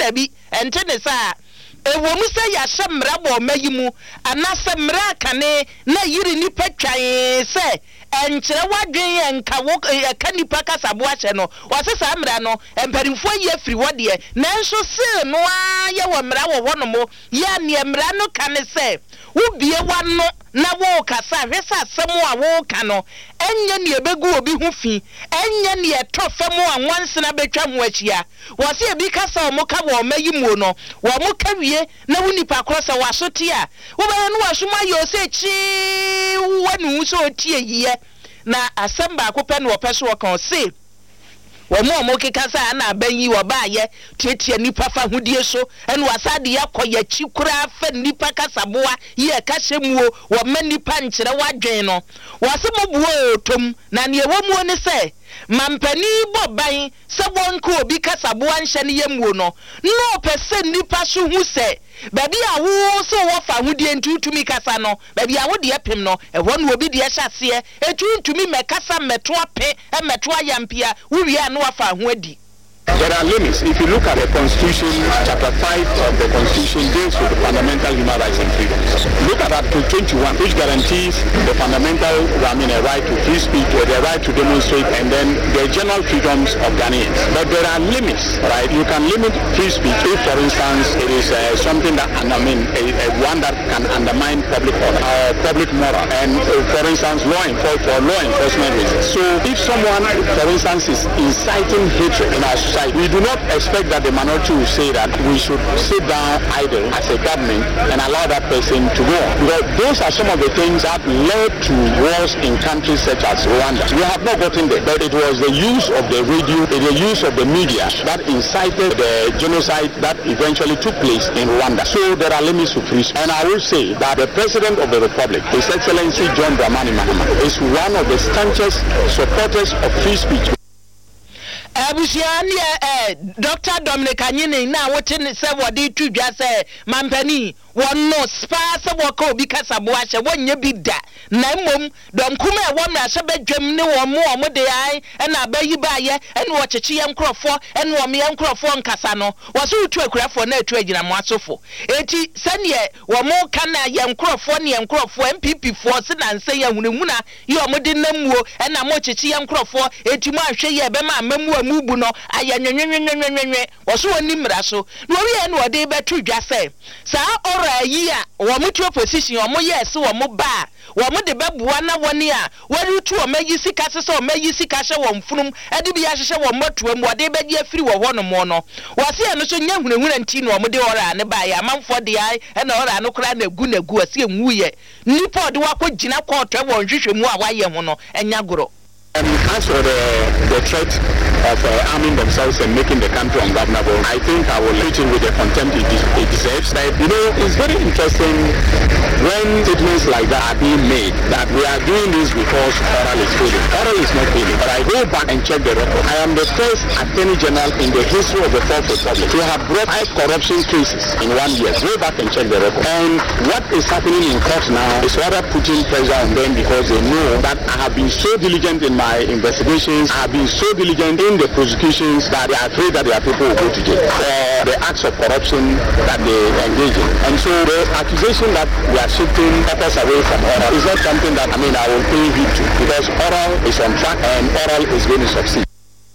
dabi ente ne sa ewo mu se ya hye bo mayimu anase mra kane na yiri ni patwan se enkyere wadwen enka wo ka nipa kasabo ahye no wose sa mra no emperimfo ye firi wode nanso se no a ye wo mra wo hono mo ya ne mra no kane se ubie wano na wo kasa hwesa asemu a wo ka no enye ne ebegu obi hu fi enye ne etofemu a nwanse na betwa ho achia wose ebi kasa o mo ka wo mayimu no wo mo ka wie na wunipa krosa wasote a wo be no wasoma yo se chi wanu so tie yiye na asamba akopɛ no opeso wo kan se wo kekasa na banyi wo baaye tietie nipa fa hudie so ene wasade yakoya chikura fa nipa kasaboa ye ka hyemuo wo ma nipa nkyere wadwen no wase mobuo tom na ne ewomuo ne se mampani boban se wonko obi kasaboa nhye ne yemuo no no pese nipa so hu se baby a wo so wo fa hudie ntutumi kasa no baby a wo de pem no eho no obi de hyase etuntumi mekasa meto ape meto ayampia wo wi a no afa ho adi. There are limits. If you look at the Constitution, Chapter 5 of the Constitution deals with the fundamental human rights and freedoms. Look at Article 21, which guarantees the fundamental, a right to free speech, or the right to demonstrate, and then the general freedoms of Ghanaians. But there are limits, right? You can limit free speech if, for instance, it is something that, one that can undermine public order or public moral, and for instance, law enforcement reasons. So if someone, for instance, is inciting hatred in our society, we do not expect that the minority will say that we should sit down idle as a government and allow that person to go on. Because those are some of the things that led to wars in countries such as Rwanda. We have not gotten there, but it was the use of the radio, the use of the media that incited the genocide that eventually took place in Rwanda. So there are limits to free speech. And I will say that the President of the Republic, His Excellency John Dramani Mahama, is one of the staunchest supporters of free speech. Dr. Dominic Anyini na wotin se wodi tudwa se mampani wonno spa se woko bi kasabo ahye wonye bi da na mmom donkum e wo mra se badwam ne wo mo de ai na abayi baaye ene wo kyekye yenkrofo ene wo me yenkrofo nkasa no wo so utu akurafo na atu agina mo asofo eti sane wo mo kana yenkrofo ne yenkrofo MPP fo se na nse ya hunehuna ye wo de namuo ena mo kyekye yenkrofo eti mo ahwe ye be ma mamuo mubu no ayanwenwenwenwenwe wo so woni mra so no wi ene wo de betu dwa se sa ora yi a wo mutu opposition wo mo yes wo mo ba wo mo de bebua na woni a wari tu o mayi sika se o mayi sika hye wo mfunum ade bi ya hye wo matuam wo de be afiri wo ho no mo no wo se eno so nya hunehuna nti no mo de ora ne ba ya manfo de ai e na ora no kra na egu ase enwuye nipa de wakogina court wo nhwehwemu a waye ho no enya goro. As for the threat of arming themselves and making the country ungovernable, I think I will treat it with the contempt it deserves. But, it's very interesting when statements like that are being made, that we are doing this because oral is failing. Oral is not failing. But I go back and check the record. I am the first Attorney General in the history of the Fourth Republic to have brought 5 corruption cases in 1 year. Go back and check the record. And what is happening in court now is rather putting pressure on them because they know that I have been so diligent in my investigations, I have been so diligent in the prosecutions that they are afraid that their people will go to jail for the acts of corruption that they engage in. And so the accusation that we are shifting us away from oral is not something that I will pay heed to, because oral is on track and oral is going to succeed.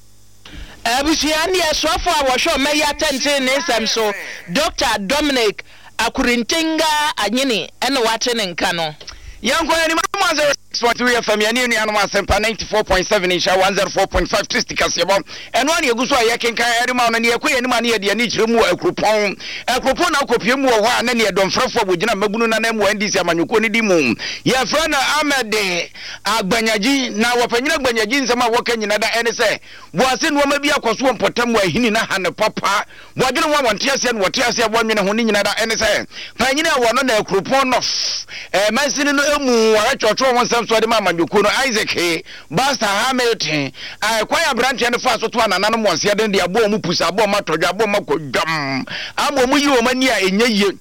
Abusiani asofo awosho meya tente ne nsem so Dr. Dominic Akurintinga Anyini ene wate ne nka no Yanko ni mama 6.3 FM ya ni anu asempa 94.7 insha 104.5 twistika sebo eno ani eguso ayekenka erima no ne ekoye ni ma ne ye ni kiremu akropon na akopie mu ho a na ne domfrefo bogina magunu na na mu ndisi amanyoko ni di mu ye fra na Ahmed Agbanyaji na wapanyina Agbanyaji nsema woka nyina da ene se boase no ma bi akoso mpotam ahini na hane papa bodwene wo wonte ase no wote ase abonwene ho ni nyina da ene se panyina wo no na akropon no mansini no emu wa chocho won so de mama nyoko no Isaac Basta Hamilton kwaya branch and fast to anana no monse den de abo mu pusa abo matodwa abo makodwam abo mu yi o mani a enye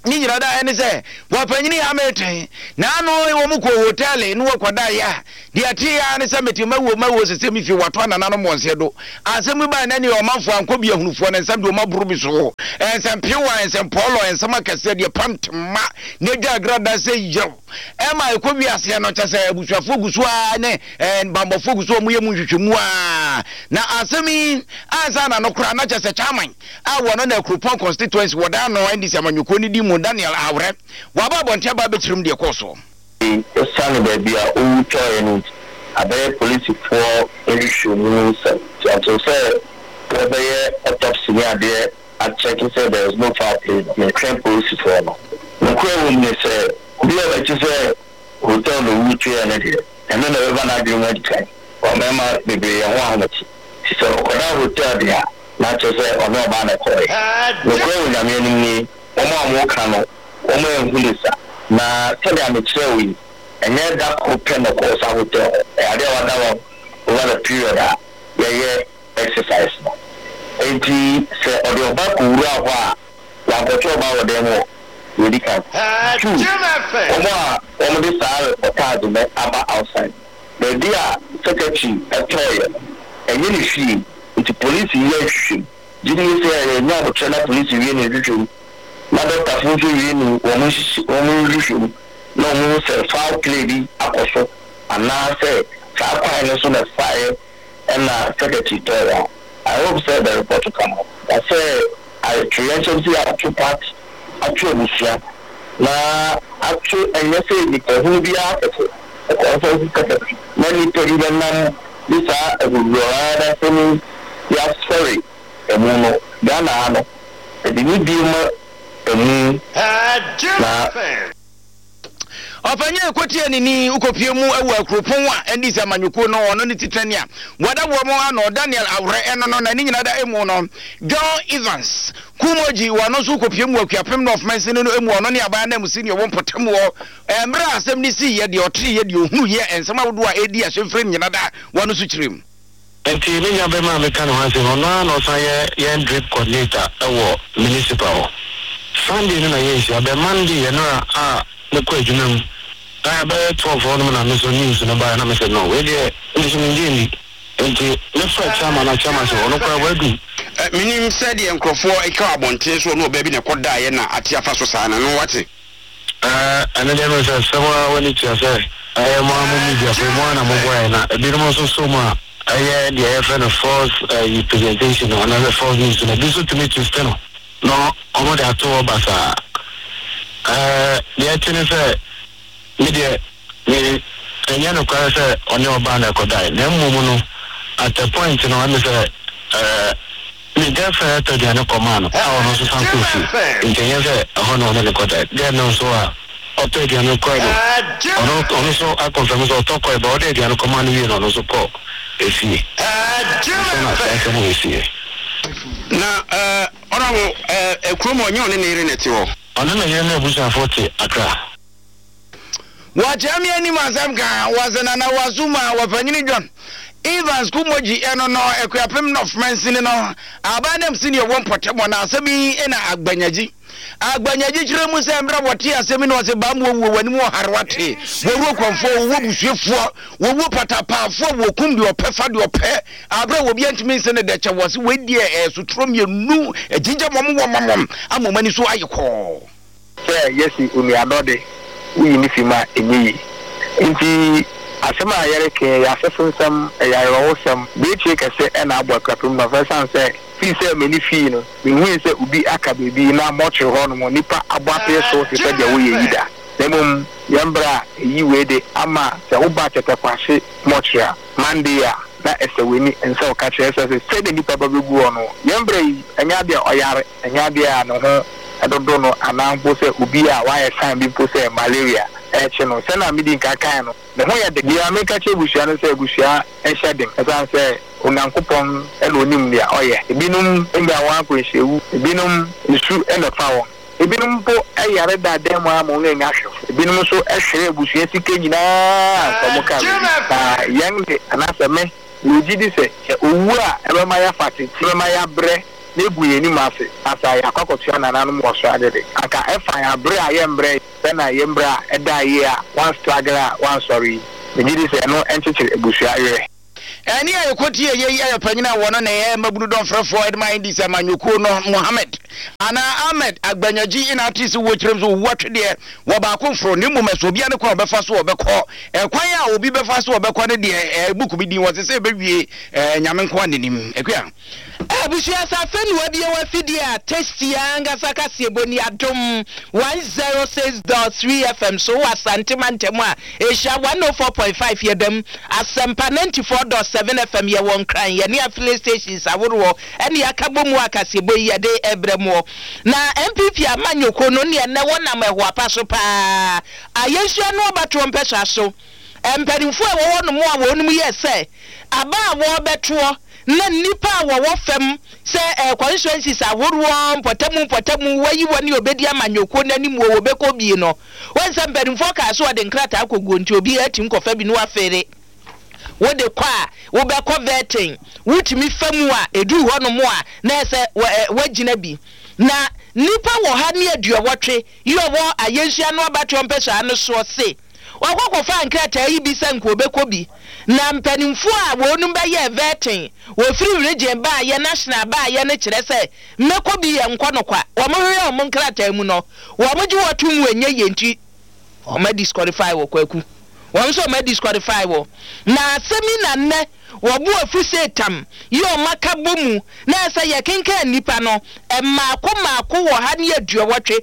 ni nyira da ene se wa panyini ya meten na no wo mu ko hotel no wakoda ya de atia ne se metima wo se mi fi wato anana no monse do asem ba na ne o manfo anko bi ahunufo ne nsam de o maburu bi so ensam piwa ensam polo ensam akase de pantma ne dwa grada se yew e ma e ko bi ase no chese abusuafo gusu a ne bambofo gusu mu yemu hwehwemu a na asemi ansa na no kra na chese chairman a wo no na Krupon constituency woda no ndisi amanyuko ni di mu Daniel Awre waba bonte ba bechirim de koso Sanu baby a o try and abe police for issue news to say the autopsy there I check say there is no foul play in crime police for no when they say we are just say hotel no try and there and then the one agreement time or mama baby and one so that hotel there not just say on no ban ko when I mean omo kano omo ehulisa na tell am chewe enye da open the course hotel e dey wonder over the period yeah exercise no enti se odi oba ko wura ho a wa ko to ba wode mo wedi kan omo dey sare otad me aba outside the dia secretary atoya enye ni fi enti police here shi jini se nya bo chana police here ni ruju Mother Tafuji Winu, woman issue, no more say foul lady, apostle, and now say, foul kindness on the fire, and secretary to I hope say the report to come up. I say, I created the 2 parts, actually, now, actually, and you say, because who be after it, many people them, these are a good rather for me, they are sorry, and mono, Dana, and the new deal. Ofanye ekwotie nini ukopie mu ewu Krupon a endisi amanyuko no ono ni titania wada wo mo ano Daniel Awre eno no na ni nyina da emu no John Evans Kumoji wano so ukopie mu akuapem no of Mercy no emu ono ne aba na musi ne wo mpotem wo emra asem ni si ye de otri ye de ohunu ye ensema wodo a edi ahwefrem nyina da wano so kirem enti ni nya be ma me kan ho ase ono no so ye drip coordinator ewo municipal Sunday na yes ya be Monday ya na ne ko adwunam I be 12 on na so news na ba na me say no we dey nso ndi enti me fa chama na chama so ono kwa wadu minim said the enkrofo e ka abonte so no ba bi ne koda ye na ate afa so sa na no wate ana dey no say someone when it say I am a media for one am boy na e bi no so ma I the FN force presentation on another force news na this to me to stand no omo da to basa the thing say media me enya no kwa say oni oba na kodai na mumu no at the point no am say me defa to the no command how no so sanku fi enya say hono no kodai there no so oto the no kwado ono so a confirm so to ko about the no command we no so ko efi na ono ekromo onye one na ire neti ho ono na ye na busa 40 akra wa jami ani mazam ga wazana na wazuma wafanyini John Evans Kumoji eno no ekuapem no Mercy no abanam senior won potemo na asemi ena agbanyaji kire mu se mra wote asemi no se ba mu wo wani mu harwate wo konfo wo busuefo wo patapafo wo kumbi opefa de ope abra wo bi antimi se ne de che wo se wedi sutrom ye nu ejija mom wo mamom amomani so ayeko yesi umi adode uyi ni fima enyi nti asema yare ke ya sefensam ya rawosam be che kase ena abwa krapum na versan se fi se meni fi no mehu se ubi aka bebi na mochi ho no nipa abwa pe so se de wo ye yida nemum yambra yi wede ama se uba tete kwase mochi a mandia na eseweni enso ka che se de nipa babegu ono yambra yi anya de oyare anya de no ho edodo no anampo se ubi a wa ye san bi po se malaria chino se na midi nkakan no ne ho ye de bia meka che busia no se busia ehedem esan se onankopon elo nim dia oye ebinum nga wa akwenhyewu ebinum isu ene fawo ebinum po ayare da dem amu no nya hwe ebinum so ehwere busia sike nyina samoka ba yang de anase me logidi se owu a ebe ma ya fati ebe ma ya bre nebu yeni mase asa ya kwakotua nananom wo so adede aka efa ya bre a yembre na yembra eda ye a one struggle one sorry me gidi se no enchechire ebusua yere ani ayekoti ye ayapanyina wono na ye mabunu don frefo edma indi se manyoko no Mohammed ana Ahmed agbanyaji ina artist wo kirem so wotwe de wo ba ko fro ne mumeso bia ne ko obefa so obekọ ekwan a obi befa so obekọ ne de buku bi din wo se bewie nyame nko anenim ekwa abushia safeni wadi wa fidi a testi anga saka sieboni adom 106.3 FM so asante mantemu a esha 104.5 yedem asempa 94.7 FM ye won kran ye ne affiliate stations aworo ene akabomu akasiebo ye de ebremo na MPP amanyoko no ne ne wona meho apaso pa ayesua no bato mpesa so emperimfo e wo no mo a wo no mu ye se aba wo beto na nipa wo fem se constituencies aworo potamu wayi woni obedi amanyoko nanim wo beko bi no wonse mperimfo ka so de nkrata akogo nti obi atim kofa bi no afere wo de kwa wo beko vetting wutimi famu a edu ho no mo a na se wagina bi na nipa wo ha ne aduowotwe yo wo ayensia no abato mpesa no so se wakwakofa nkrata yi bi se nko beko bi na mpanimfo a wonu ba ye vetting wo free region ba ye national ba ye ne kire se meko bi ye nko no kwa wo mo hwe mo nkrata mu no wo mo ji wotum wenye ye nti o ma disqualify wo kwaku wo so ma disqualify wo na semina ne wo bu afu setam yo makabomu na se ye kenka nipa no maako wo ha ne aduowotwe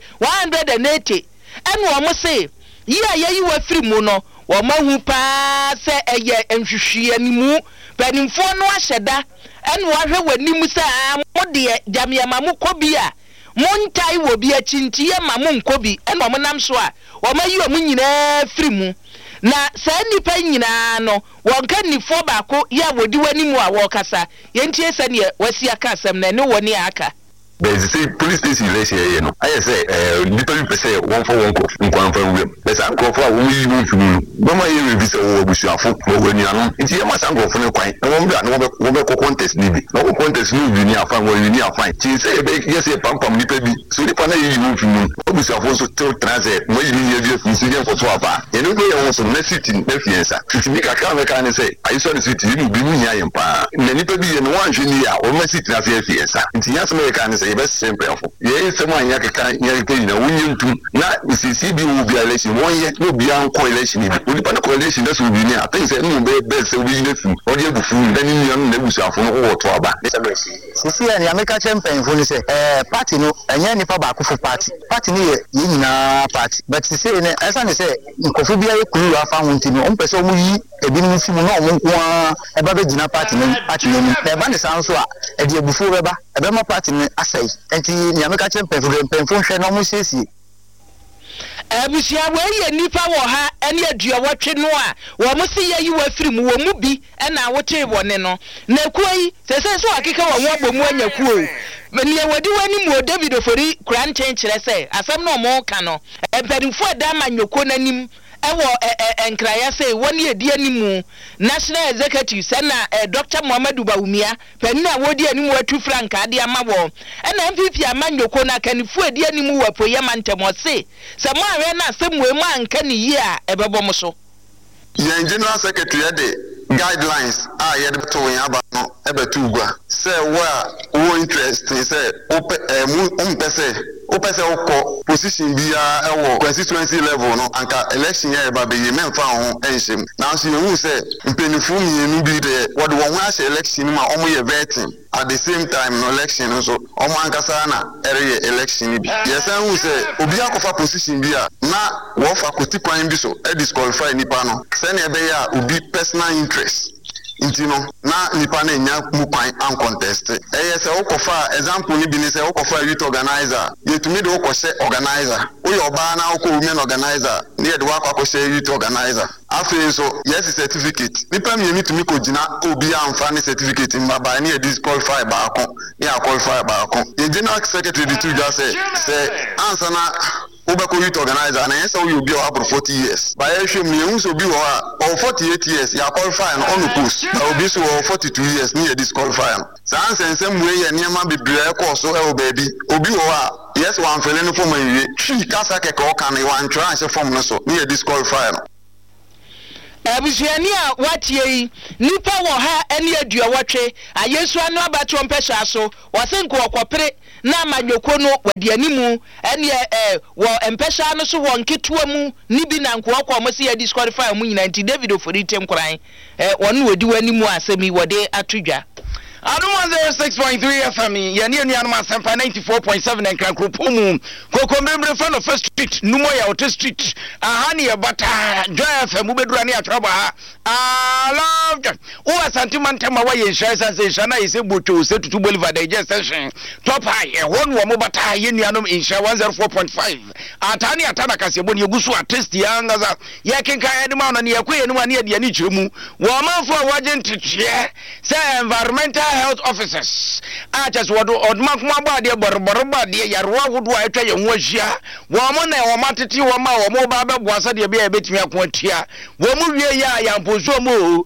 180 ene wo mo se ye wa free mu no wo mahu pa se eye enhwehwe animu panimfo no ahyeda ene wo hwe wanimu se mode jamiama mu kobi a montai wo bi achintiye ma mu nkobi ene wo nam so a wo mayi wo nyina free mu na sa nipa nyina no wonka nifo baako ya wodi wanimu a wo kasa yentie se ne wasi aka asem na ne woni aka there's a police station election here no I say people say one for one nkwan we there's a nkwan for we you funu no ma here visa wo busuafo wo ni anu nti ye ma san nkwan ne kwan na wo bra na wo be contest ni bi na wo contest ni ni afan wo ni afan ti say be yes e pampam ni pe bi so ni pa na yi you funu wo busuafo so till transit mo yi ni bi fi gen for so apa ye no be ye wo so na city na fiensa ti mi ka ka me ka ne say ayi so ni city ni bi mu nya ye pa na ni pe bi ye no wan hwe ni ya wo ma city na fiensa nti ya so me ka ne say best simple afọ ye sema anya keka nya ke na wunyentu na CCB will be election one year no be an coalition bi onipa na coalition that's will be ni atin say no be best we na fu o de bufu dan ni anu na busu afọ no wo to aba sisi ya ni America champion fo ni say party no anya nipa ba ko fo party ni ye nyina party but sisi ne esa ni say nkofu bia ye kuru afa hunti no on pese o mu yi ebi ni fi mu no o nko a eba be gina party ni na ba ni san so a e de bufu beba ebe ma party ni asai enti ni America champion fo hwe no mu sisi abusia we ye nipa wo ha ene aduowotwe no a wo mo se ye yi wa firi mu wo mu bi na wote wone no na kuoi sese so akeka wo abomu anya kuo meni wadi wani mu David Ofori kuran chenkyere se asem no mo ka no emperimfo da manyoko nanim ewo enkraya say woni edi animu national executive sana Dr. Muhammadu Bawumia penna wodi animu atu frank ade amawo na MPP amanyoko na kanifu edi animu wapo yamantem ose se mo awe na semwe mu anka ni yi a ebebo so ye general secretary de guidelines ye de to yan aba no ebetu ugwa say wo interest say opese okọ position bia ewo constituency level no anka election here ba be memfa ho enhim na so you say mpenifu mienu bi de what won wa say election ma omo ye vetting at the same time no election so omo ankasa na ere election bi yes who say obi akofa position bia na wo fa koti kwan bi so e disqualify nipa no say na be ya obi personal interest intino na nipa na nya mu kwan an contest say okofa example ni bi ni say okofa youth organizer yetumi de okose organizer oyo ba na okọ women organizer ni e de wa akose youth organizer afi so yes certificate nipa mi yetumi ko gina obi amfa ni certificate mbaba ni e disqualify ba akon ni a qualify ba akon the general secretary the two just say answer na Ubeko youth organizer na yesa you be over 40 years. By him ni unso bi or 48 years ya qualify on the post. Na obi so 42 years ni disqualify. San sensem we ye niam bebre ko so e baby. Obi wo yes one fele no form awie. Three kasa keke o kan e wan try se form no so ni disqualify. Abusuani a watie yi nipa wo ha ene aduawotwe ayesu anu abato mpehya so wasenko okopere na amadwoko no wadi animu ene wo mpehya no so wo nketua mu ni bi na nko okomosi ya disqualify mu nyina nti David Oforitem kran wonu wodi wanimu asemi wode atudwa Adum 106.3 FM yani anuanum asempa 94.7 enkran kropomu kokomembre fan of First Street numo ya Ote Street ahani ya bata Joy FM ubedura ni atraba ha loved o sentiment ma wa ye share sensation na ise bocho se tutu Boulevard station top high won wo mo bata ye nuanum insha 104.5 atani atana kasebo ni egusu artist ya ngaza ye kenka edima na ne yakoye ni wane de ani chiremu wo manfo waje ntete se environmental health officers just what odman kuma ba de borbor ba de yarwa hudu a etwa ye ho ahia wo mo na wo matete wo ma wo mo ba beboasa de be ya betimi akoatia wo mo wie ya mpozo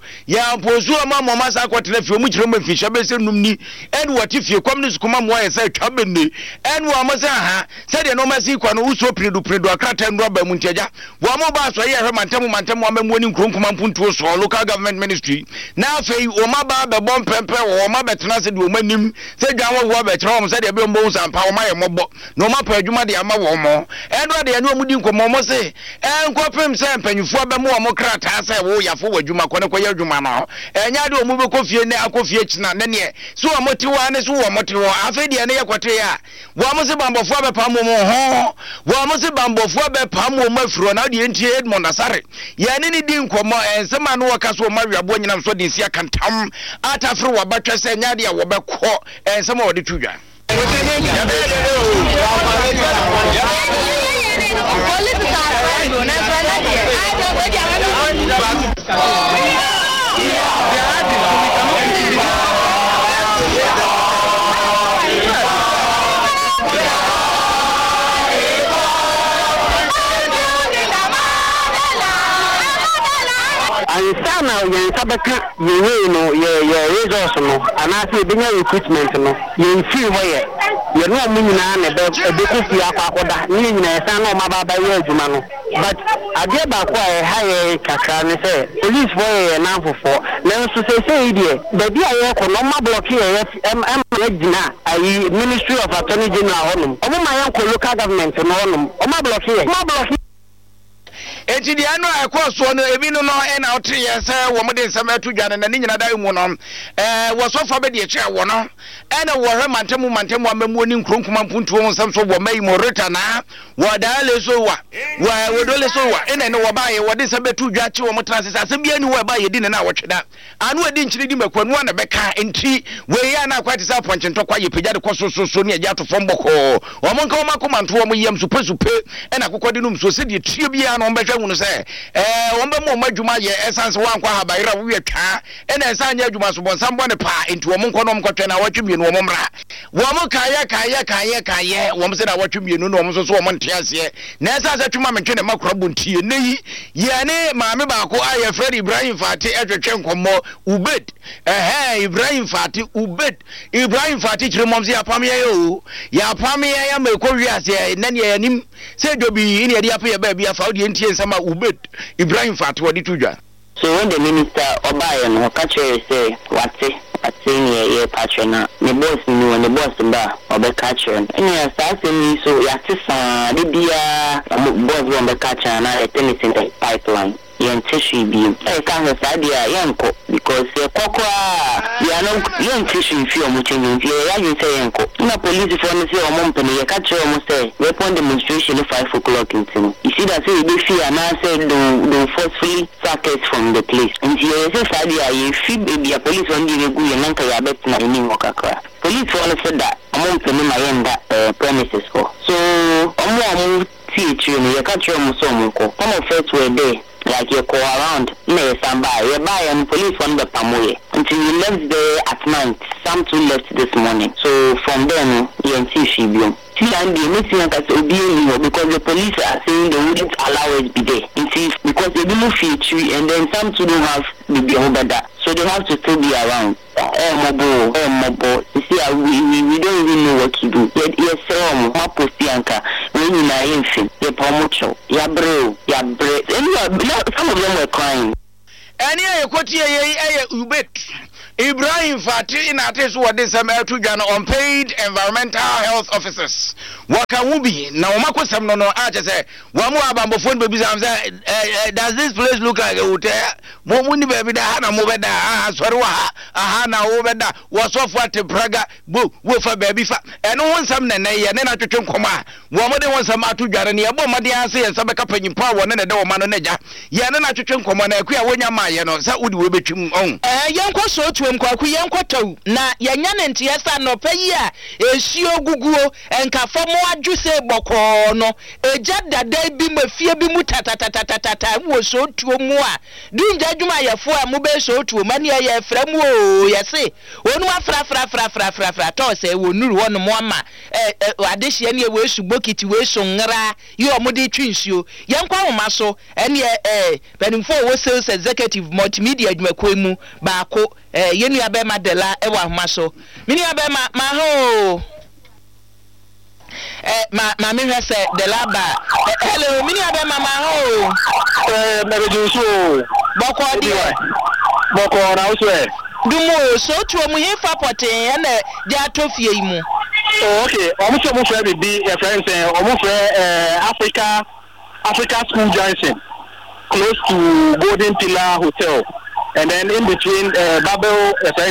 ma mo masa kwotena fi mo kirema fi hya be se numni en wati fie communist kuma mo ya se twa benne en wo mo se ha se de no masi kwa no uso predu akrata ndo ba mu ntiaja wo mo ba so ye hwe mantam amamu ni nkronkuma mpuntu so local government ministry na afei wo ma ba be bom pempe wo ma betena se de wo manim se dwanwo wo betena wo se de be mbo sampa wo ma ye mobo no ma pa adwuma de ama wo mo endo de anu amudi nkomo mo se enkopem se mpanyufo be mo wo krata se wo yafo wadwuma ko ne ko ye adwuma no enya de wo mu be kofie ne akofie kina ne ne so wo moti wa ne so wo moti wo afi de ne ye kwate ya wo mo se bambofo be pam mo ho wo mo se bambofo be pam mo mafuro na de entie Edmond Asare ye ne ni di nkomo ensema no wakaso ma wiabo nyina so de nsia kantam atafro wabatwa se nya de wo be ko ensema wo de tudwa Ansana yen sabeka yewe no ye resource no anase binya recruitment no yen fi hoye ye no munyina na be ku fi akwakoda ni nyina esan no mababa ye adwuma no but ade ba ko ha ye kakra ne se police boy na fofo na so se idie da bia ye ko no ma block ye gina ayi Ministry of Attorney General honum omo ma yan ko local government no honum o ma block ye enti de anu akoso no ebi no na otre ye se wo mo de nsam atudwane na ni nyina dai mu no wo sofa be de che wo no ena wo hwe mantemu amamu ni nkronkuma mpuntu wo nsam so wo mai moreta na wo dale so wa wo dole so wa ena ne wo ba ye wo de nsam atudwa che wo mo transisa asem bia ni wo ba ye di ne na wo tweda anu adi nchiri di makwanu na beka enti we ya na kwati sa ponche ntokwa ye pejade so ne agya to fomboko wo mo nka wo makoma nto wo mo yem supe ena kokodi num so se de tue bia no mbehwe hu no se wombe mo madwuma ye essence wankwa habayira wo wetwa ena ensanya adwuma so bonsam bone pa enti wo mo nkono mkotwe na watwemienu wo mo mra wo mo kaye wo mo se na watwemienu no wo mo so wo mo ntiase na essence twuma mentwe na makora buntie neyi ye ne maame ba ko aye Fred Ibrahim Fati etwetwe nkomo Ubed Ibrahim Fati kiremomzi apamye yo ya pamye ya meko wiase na ne yanim se dobi ne de afa ye ba bia fa odi entie nsama Ubed Ibrahim Fati wadi tudwa. So when the minister Obaye no catch say wate ye patrona the boss ni when the boss ba obe catch and ya say ni so ya tisa de dia boss won be catch na e tennis in the pipeline yen tissue bi e kan say dia yanko because kokwa ya no yen tissue fi o mo change ya you say yanko na police for no say o mo mpene ye catch o mo say weapon demonstration 5 o'clock in time you see that say they fear na say do forcefully sack us from the place and you say say dia ye fi be a police on the go ye nanka ya bet na ni wakakra police for no say that o mo mpene ma yenda premises for so o mo teach you ye catch o mo so mo ko come on first way there like you go around me somebody you buy and police one the pamoye until you left there at night some two left this morning so from then you see she Sunday, missing because the police are saying they wouldn't allow us be there. It is because they didn't feel tree and then some too don't have the behavior, so they have to still be around. Mobile. You see, we don't even know what to do. Yes, sir. My postianka when you are infant, the promotion, ya bro. Anyway, some of them were crying. Ibrahim Fati in at least what this American unpaid environmental health officers. What can we be? Now, Mako Sam no, I just say, one more about phone babies. Does this place look like a hotel? Won't baby that Hana Moveda, Swarwa, Hana Oveda, was off what to Praga, woof a baby fat, and no one some Nene, and then I to Chunkoma. One more than one some Atu Garani, a bomb, Madiasi, and some company power, and a door manager. Yanana to Chunkoma, and a queer when your Mayano, so would we be on. Young Koso to Kwaku na yanyane ntiesa no peya esio guguo enka fomo adwuse boko no eja dada bi mafie bi mu tatatatata wo so tuo mu a dunja dwuma yefo a mu be so tuo mane ye fra mu o yese onu afra to se wo nuru wono mo ama adehie ne we su bokiti we so ngara ye omode twinsuo yenkwa homa so ene benimfo wo sales executive multimedia adwumakwa mu baako yenu abema dela ewa homa so mini abema ma ho ma me hwese dela ba hello mini abema ma ho mereju so boko di boko na uswe dumo so tuo mu hifa poten na ja tofie yi mu okay omuso mu fe bi e friends omu fe Africa School Junction close to Golden Pillar Hotel. And then in between Babel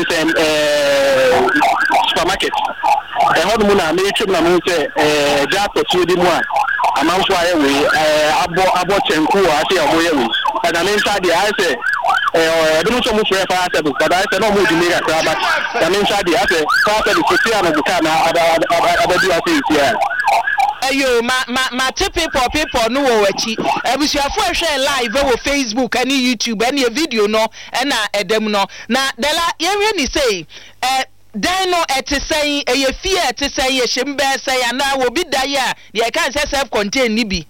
supermarket. How the Muna Nature Namuse Jato Sudimua, a month away, Abo Chenku, I say away. And I'm inside the I say, I don't know so much but I said no more to me at Rabat. I'm inside the I say, part of the Sotian of the Kana, other here. Ayo ma people no wo wachi abusuafo ehwe live wo Facebook ani YouTube ani video no na edem no na dela yenwe ni say dan no etesen eyefie etesen ye shembe say na wo bi dai a de kan say self contain ni bi.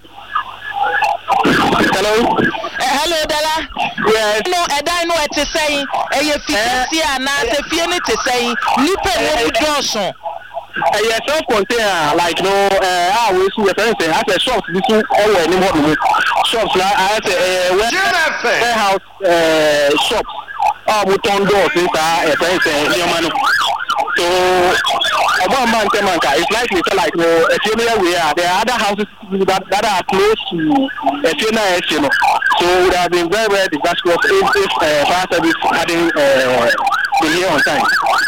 Hello dala yes no edan no etesen eyefie si ana se fie ni tesen nipa wo budonso. Yes, self-contained, like no, we see a friend saying, I said shops, this is all anymore. Shops, I said, warehouse shops, we turn doors inside a friend saying, so, about Mantemanka, it's likely to like, a few we are, there are other houses that are close to a few you know, so it has been very, very disastrous if fire service hadn't been here on time.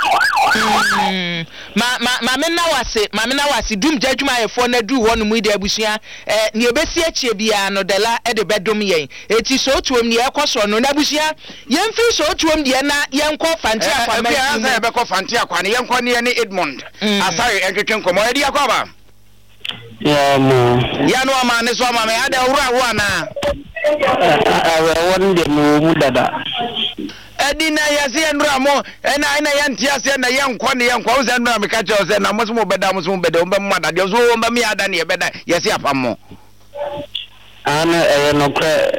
Mama na wase dum jadwuma yefo na du wonu mu de abusua ne obesi achie bia no dela e de bedom yen eti so tuom ne ekoso no na abusua yemfi so tuom de na yenko fanti akwa ma ya be ko fanti akwa ne yenko ne ne Edmond asare enketwen komo edi akwaba ya mo ya no ama ne so ama me ada wura wo ana won de mu dada Edina yasi ndura mo ena yanti yasi na yankwa ne yankwa uze ndura mekache ose na musumu beda umbe mmada dio so umbe mi ada ne beda yasi apamo ana no kra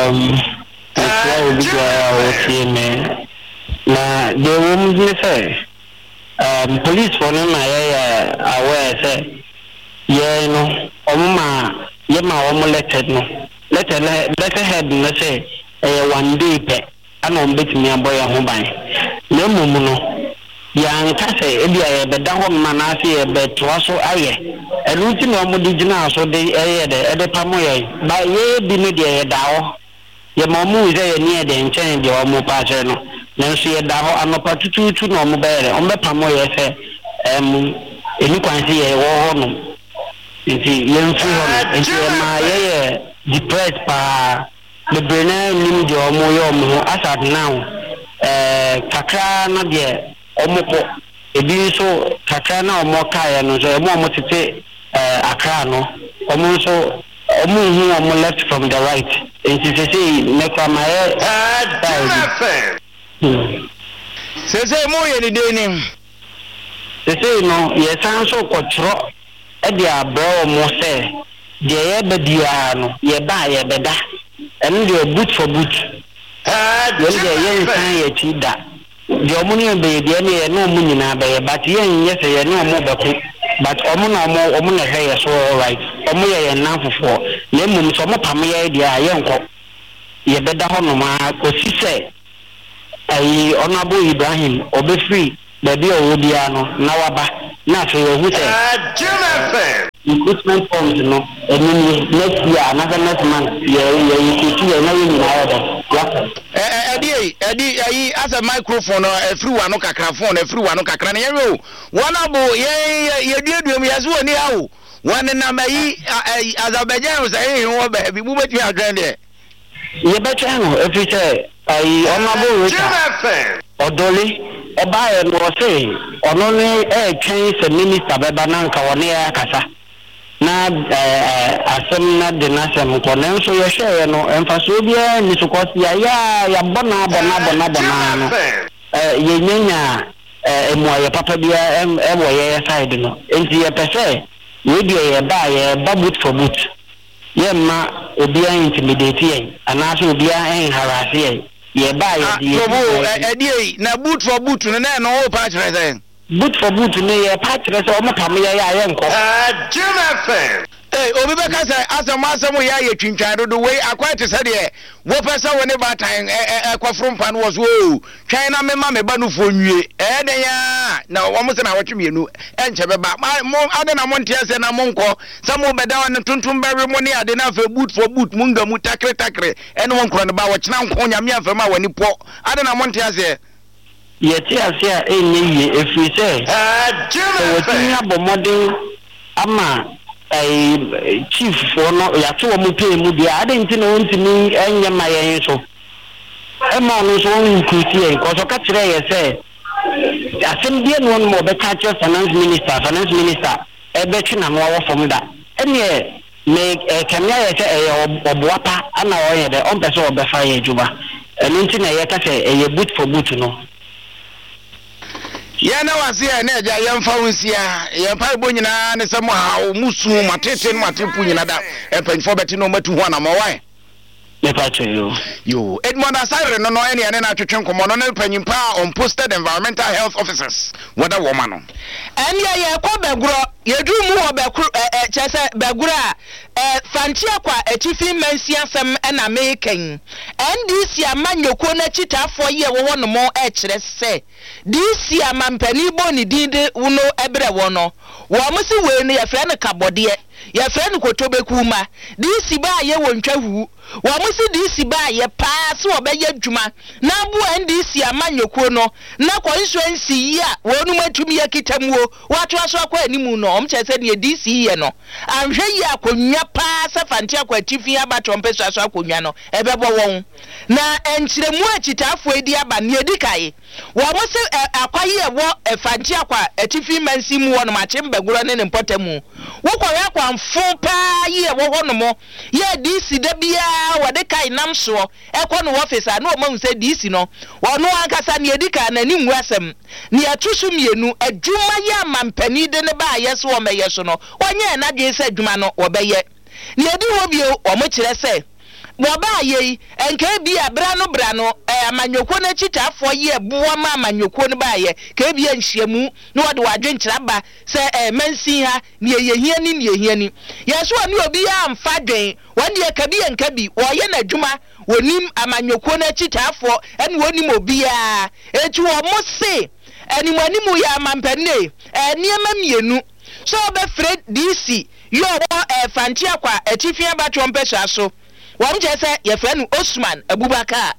na de wom ni say police for na ya aware say ye no omma ye ma omo letted no letter head no say one day pe ana ombetimi aboya ho ban na mumu no ya nkase ebia ye beda ho mana ase ye betoa so aye enu ti na omudi gina so de eye de pamo ye ba ye bi no de ye dawo ye mamu ze ye ne de nchen de omo pa che no na so ye dawo anopa tututu na omo bere ombe pamo ye se eni kwansi ye wo ho no nti ye nfu ho nti ma ye depressed pa the brain nim de omo yo omo as at now kakra na de omo ko ebi so kakra na omo kae no so omo tete akra no omo so omo hu omo left from the right and she say make my say mo ye ni de ni say no ye san so kwotro ɛde abro mo se de ye bedia no ye ba ye beda eno de boot for boot ye nsan ye ti da de omo ne be de ne ye no mu nyina be ye but ye nye se ye no mo beko but omo na he so all right omo ye nan fofo na mum so mo pam ye de a ye nko ye beda ho no ma kosi se ai Honorable Ibrahim obefree baby owodia no na waba na so ye hu se recruitment forms no next year another next month ye na you na edi as a microphone free one kakra phone free one kakra na yewe Honorable ye duadum yaso oni awo one na mai Azerbaijan say ho ba bi bu betu adwan de ye betwa no every say ai Honorable Richard Odoli eba no say ono ne twen se minister beba na nka woni akasa na asem na de na sem ko na nso ye hwe no emfaso bia ni sokosi ya bona no ye nyanya emoye papa bia ewo ye side no enti ye pese we bia ye ba boot for boot ye ma obi an intimidate ye anaso obi an harass ye ba ye na boot for boot no na no pa kire say boot for boot no ye pa kire say o mo pam ye nko obi be ka say asem ya ye twintwan do we akwate say de wo pesa woni batan kwafro mpa no so twan na me ma me ba no fo nwie de ya na wo mo se na wotwe mienu enche be ba mo ade na mo ntia se na mo nko sa mo be da won tuntum bewe mo ne ade na fa boot for boot munga mu takre ene won kro ne ba wo kina nko nyame afa ma wani po ade na mo ntia se ye ti ase a enye ye efri se wo tin abomodin ama chief for no ya to mo pay mu dia ade nti no ntimi enye mayen so e ma no so nkuti en ko so ka kire ye se asem die no mo be ka kire finance minister e be twi na mo wo fom da ene me kemia ye se oboapa ana o ye de on pese obe fa ye juba eni nti na ye ka se ye boot for boot no ya na wase ya na eja yemfa wonsia yempa bo nyina ne se mo ha musu matete no matepu nyina da empanfo beti no matu ho na mo wan me pa che yo Edmond Asare no ene na twetwen komo no ne panyimpa on posted environmental health officers whether woman no ene ye ko beguro yedu mu wo bekuru chese beguro a fantia kwa achifi mansi asem na meken NDC amanyoko na chitafo ye wo no mo kire se DC amampani boni dinde uno ebre wono wo mo se we ne ye fre ne kabode ye fre ne kotobeku ma DC ba ye wontwahu wo mo se DC ba ye pass wo be ye dwuma na bu NDC amanyoko no na ko insurance yi a wonu matumi ye kitamuo wato aso akwa animu no om chese ne DC ye no anhwe yi akonwa pass fantia kwa tifi abato mpeso aso akonwa no ebebo won na enchiremu achitafo edi aba ne edikai wo mo se akwaye wo fantia kwa tifi mansi mu wono machembeguro ne mpotemu wo kwaya kwa mfu pa ye wo hono mo ye DC da bia wode kai nam so ekọ no office na o ma se DC no wono ankasa ne edika na ni nwu asem ne atusu mienu adwuma ya mampani de ne ba ye so o meye so no onye na dwe se adwuma no wo beye ne edi ho bio o mo kire se boba ye enke bia bra no amanyoko na chitafo ye buo ma amanyoko no ba ye ke bia nhyiamu no wode wadwe nkyeraba se mansi ha ne ye ni yeso ani obi ya amfa dwen wande ye kabi enkabi wo ye na adwuma wonim amanyoko na chitafo ene wonim obi ya etu wo mo se eni manimu ya mampane niema mienu so be Fred DC yo fantia kwa atifia batwo mpesa so wam je se ye frenu Osman Abubakar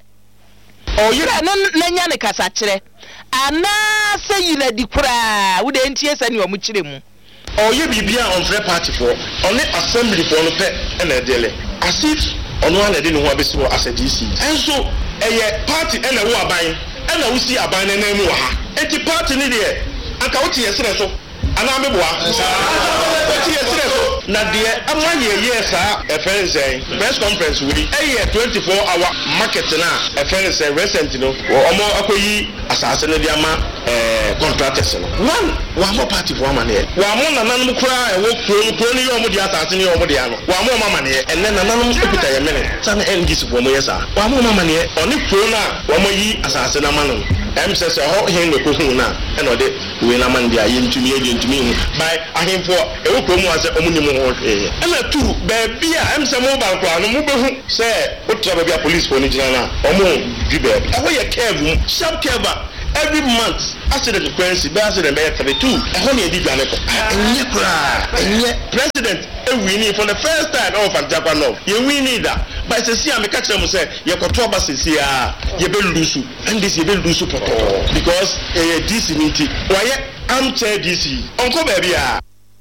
o yira na nya ne kasa kire ana se yina dikura wo de ntie se ne o mu kire mu o ye bibia on free party for on the assembly for no pe na dele as if ono ana de no ho abesi wo as a DC enso eye party na wo aban na wo si aban na mu wa ha enti party ni de anka wo tie sere so ana meboa wo tie sere so na de ama ye sa press conference we 24-hour market na recent no omo akoyi asase no de ama contractors no one wa mo party for amane wa mo nananum kura e wo kuro ni omo de asase ni omo de ano wa mo mama ne enne nananum epita ye mene san NGC for mo yesa wa mo mama ne oni kuro na wa mo yi asase na ma no MSS ho hen no ko hu na e no de we na man dia yentumi hu by ahemfo e wo kuro mu ase omo ni mu ho hwe e na tu ba bia MSS mo ba kura no mo be hu se o tra ba police for ni jina na omo di ba e ho ye curve sharp curve every month accident frequency be accident be 32 e ho na edi dwane ko enye kura enye president e win for the first time of Japan no ye win that but say am catch them say ye control ba say ye be lusu and this ye be lusu poto because DC meeting why am chair DC onko baby a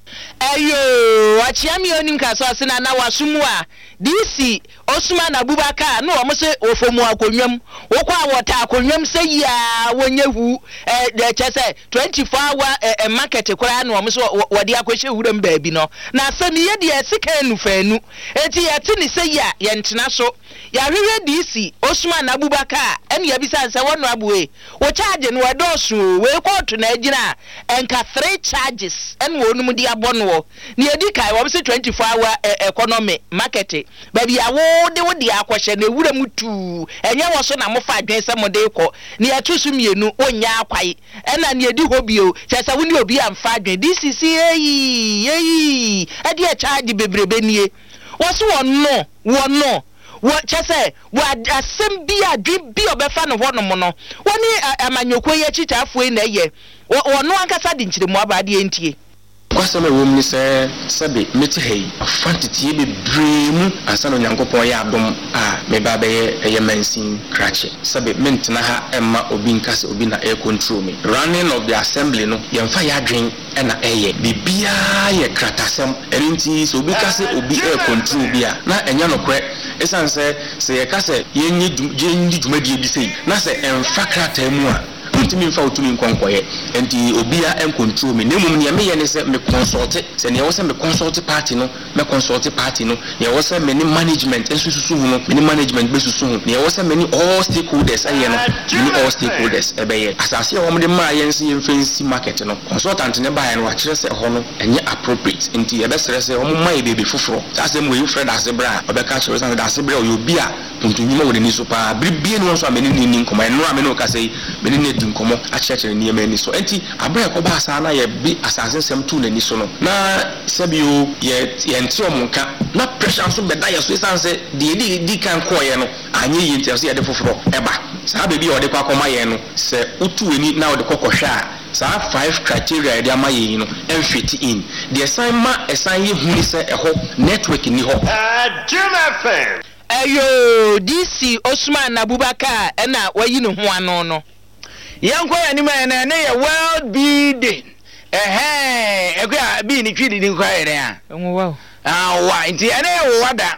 ayo achiami onim kaso asena na wasumu a DC Osman Abubakar no omo se ofomu akonwam wokwa awota akonwam se ya wonyehu chese 24-hour market kora no omo se wode akohye huram baabi no na se ne ye de esika enufanu enti yete ne se ya ye ntena so ya hwehwe DC Osman Abubakar ene ya bisa se wono aboe wo charge no wadosu we court na agina enka 3 charges ene wonum di abono ne edi kai wo se 24-hour economy market baby awo de wo de akwhye na ewura mutu enye wo so na mofa adwen se mode ko ne atusu mienu onya akwai ena ne edi hobio chese wo ne obi amfa adwen DCC eyi edi e charge bebrebe nie wo so wono wo chese wo asem bi adwen bi obefa no hono mo no woni amanyoko ye chichafo na ye wono ankasa di nchiremu abade entie kwasama wom ni sebe meti hei afantiti be bremu asano nyankopon ya adom a me ba be ye mansin krache sebe mentena ha emma obi nkase obi na air control me running of the assembly no yemfa ya adwen na eye bibia ye kratasem enti so obi kase obi air control bia na enya no kre esanse se ye kase yenyi dwumadi bi sei na se emfa kratamu a ntimi mfa otumi nkonkoye enti obia en control me nemum ne me ye ne se me consult se ne wo se me consult party no me consult party no ne wo se me ni management ensususu hu no me ni management besusu hu ne wo se me ni all stakeholders aye no me ni all stakeholders ebeye asase wo de ma ye nse ye fancy market no consultant ne ba ye no akire se ho no enye appropriate enti ye be sere se wo ma ye bebe foforo sase mo ye Fred Asebra obeka kire se Asebra o yobi a tuntunyima wo de ni so pa bibie no so amene ni nkoma eno amene o kase me ni nkomo achechere ni yema ni so enti abra ko ba asa na ye bi asase sem tu na ni so no na sebio ye nti omunka na pressure so beda ye so sanse di kan ko ye no anye yi nti so ye de foforo eba sa be bi o de kwa koma ye no se utu eni na o de kokohwa a sa 5 criteria de amaye no fit in the assignment assign ye hu ni se eho network ni ho Jonathan ayo DC Osman Abubakar na wayi no ho ano no yanko ya ni ma na ye world building ekwa bi ni twidi ni kwa ere a wow wa nti ene wada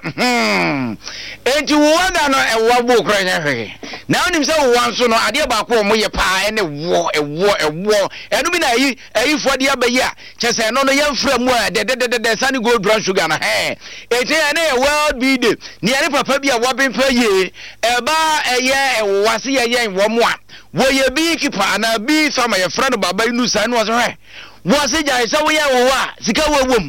enti wada no ewa bo kra nya hwe na onim se wo nso no ade ba ko mo ye pa ene wo enu bi na ayi fodi abayi a chese no no yemfra mu a de Sunny Gold Brown Sugar na enti ene world building ni ene papa bi a wo ben fa ye eba eye wase ye wo mo a wo ye bi kipa na bi sama ye friend baba inu sa no so wo se jai se wo ye wo a sika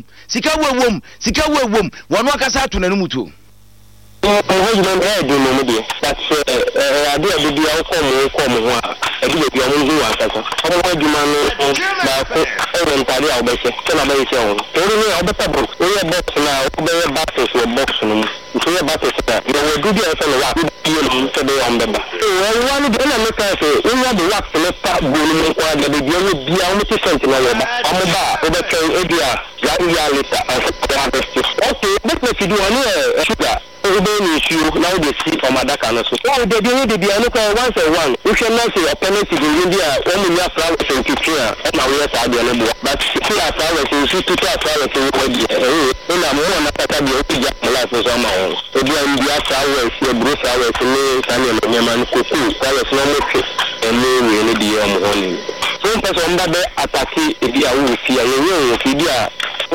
wo wom wono akasa atuna no mutu husband do no media that's ade ade dia ko mo ho a ade dia mo zo akasa omo aduma no ba ko orientali a obese tena ba yese ho tori ni obeta box o ye box na o be ye box so box no so ye box na yo do dia so no wa die no so be on beba o wa ni de na me ka so o wa de wax le pa bo no ko ade de dia no dia o ti sent na yo ba omo ba o be kan e dia ya leta okay but me do ani sugar Obeni issue now they see from Adaka no so. Oh they dey look once a one. We should not say alternative in India when we have flowers in Kenya and now we are sad no but see our flowers in so to flowers in India. Na mo na kata bi o ti ja life so ma o. Obi an dia flowers e bro flowers ni sani no man koku flowers no mo ke ene we ni di o mo ni. So person that be attack e bi a wo fi a ye wo fi dia o fi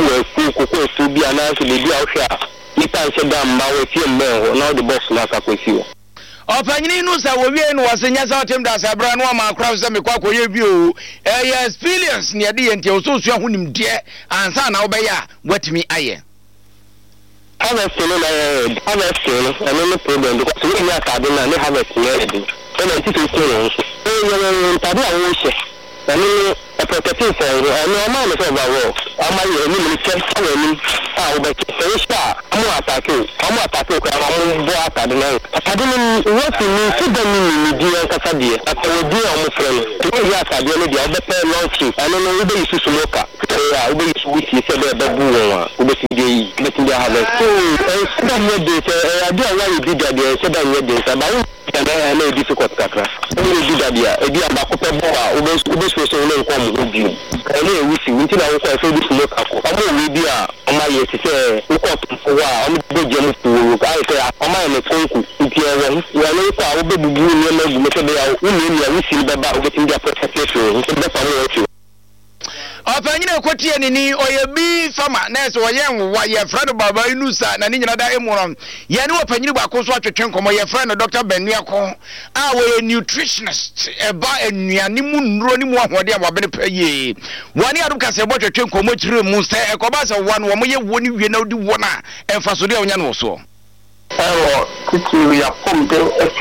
koko efu bi anansi le bi ahwa nipa nse da mma we fie mmen na the box na akakwesi wo opanyini nu sa wo wie no wasenya sa otem da sa bra no ma akra se me kwa koye bi o experience ne de yenti o so so ahunim de ansa na wo be ya watimi aye harvest no na harvest no no problem because we need to do na harvest no ready so na ti to so no tabi awon se na ni protective for no ma no so ba wo ama ye ni mi se awo ni a wo be se sha amu atake ko amu bo atade na atade ni what ni so da ni di an kasa die atawo di amu frem to ya atade ni dia obepe launch ano no we be use smoker ya we be use wuti se be bu won we be ti dey harvest so da ni dey se ade awa yi di da dey se da ni dey se ba wo na difficult kakra we di da dia e di aba ko pe bo a we be so so le nko mu bi ele e wusi nti na wo ko so di smoker ko amu we bi a o ma ye se wo ko to wa o mi be je mu to ka e se o ma ye konku nti e wo ya le ko a wo be bubu ni na gu me se be ya wo ni ya wusi be ba wo be ti dia protect so nti be pa mo wo opanyine kotie ni oyebi fama na so oye nwa ye friend baba inusa na ni nyina da emuron ye ne opanyine ba ko so atwetwe nkomo ye friend Dr. Benuako a we nutritionist eba enuane mu nnuro ni mu ahode ababene paye wani adu kase bo twetwe nkomo kire mu se ekoba se won wo ye wo ni wie na odi wo na emfaso de onya no so quickly we are pumped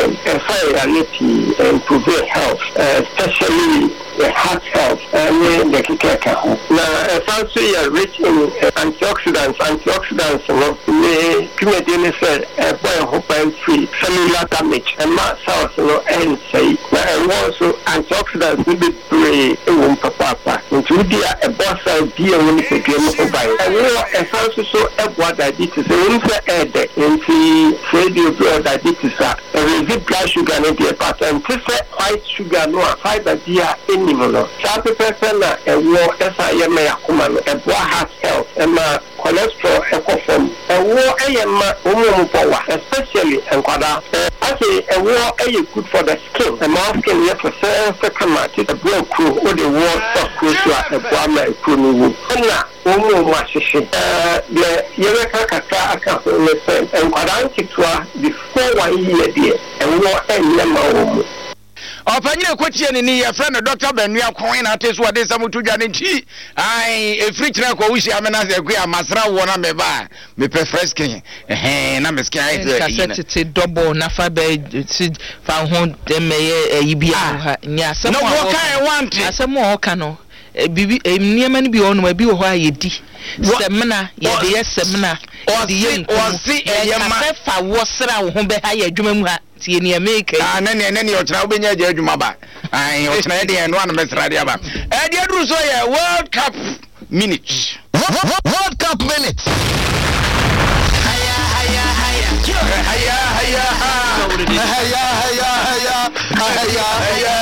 to improve health, especially heart health and the kikeka. Now, also you are rich in antioxidants. Antioxidants, may prematurely said, boy hope free cellular damage and mass cells, and say, and also antioxidants will be free papa. Into a boss idea when you get mobile. And we also so a diabetes, and into radio diabetes, and blood sugar and the pattern. White sugar, no fiber, dear animal. Sharp person, a war, SIM, a heart health, and my cholesterol, ecoform, a war, power, especially and quadra. I say a war, good for the skin, the mouth skin, yes, for second match, a blood crew, or the war, stock crew, a bomber, crew, and now. The Yereka and Quadantikwa before 1 year, dear, and war and Lemma. Opanyine kotie ni ye friend Dr. Benuako na teso ade samutu dwane nti ai e free kira ko wusi amena ze kwa masra wo na meba me preference kin na meski ai ze cassette double na fa be fa ho dem ye yibia ha nya asem no wo kan want asem wo kan no bibi niema ni bi ono ma bi wo ha yedi semna ye de ye semna de ye osi eyema fa wo sra wo ho be ha ye adwuma mu ha tie ni make nene otena obenya je adwuma ba ai otena de no an mesra de aba e de duru so ye World Cup minute World Cup minute haya